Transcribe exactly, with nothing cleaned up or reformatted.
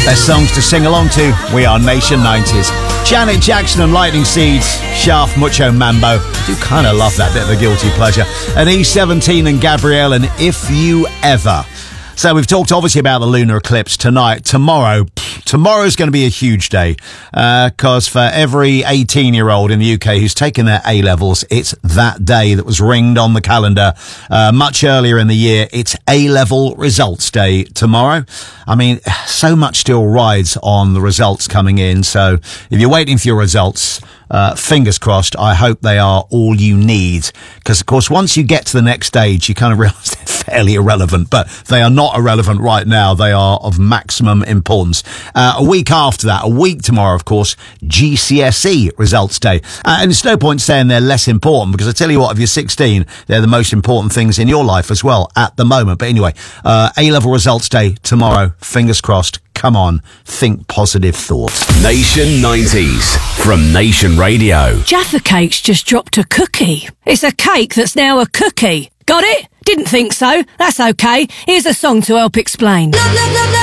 Their songs to sing along to. We are Nation nineties. Janet Jackson and Lightning Seeds, Shaft, Mucho Mambo. I do kind of love that bit of a guilty pleasure. And E seventeen and Gabrielle and If You Ever. So we've talked obviously about the lunar eclipse tonight. Tomorrow, tomorrow's going to be a huge day because uh, for every eighteen-year-old in the U K who's taken their A-levels, it's that day that was ringed on the calendar uh, much earlier in the year. It's A-level results day tomorrow. I mean, so much still rides on the results coming in. So if you're waiting for your results, Uh, fingers crossed, I hope they are all you need. Because, of course, once you get to the next stage, you kind of realise they're fairly irrelevant. But they are not irrelevant right now. They are of maximum importance. Uh, a week after that, a week tomorrow, of course, G C S E results day. Uh, and it's no point saying they're less important, because I tell you what, if you're sixteen, they're the most important things in your life as well at the moment. But anyway, uh, A-level results day tomorrow. Fingers crossed. Come on, think positive thoughts. Nation nineties from Nation Radio. Jaffa Cakes just dropped a cookie. It's a cake that's now a cookie. Got it? Didn't think so. That's okay. Here's a song to help explain. Love, love, love, love.